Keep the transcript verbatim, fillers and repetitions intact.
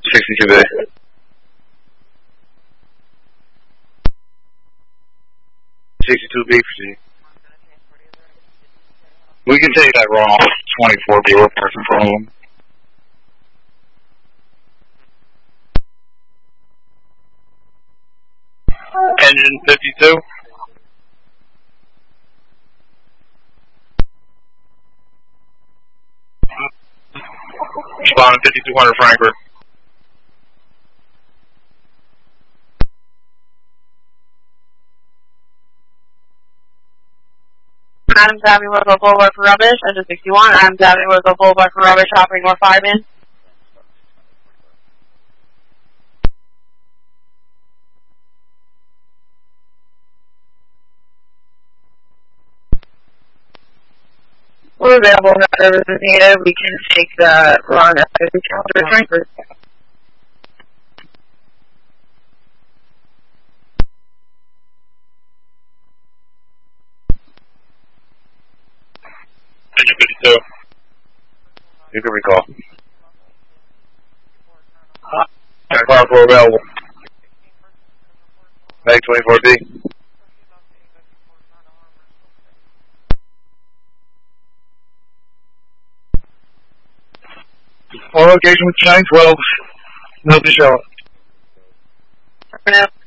sixty-two B. sixty-two B, proceed. We can take that wrong. twenty-four B, we're person from home. Engine fifty-two. Responding fifty-two hundred Frankfurt. Adams Avenue, Local Boulevard for rubbish. Engine sixty-one. Adams Avenue, Local Boulevard for rubbish. Operating North five in. We're available if that service is needed. We can take the run at fifty calendar Frankfurt. Engine fifty-two. You can recall. ten car four available. Mag twenty-four B. On location with nine twelve. No to show. For now.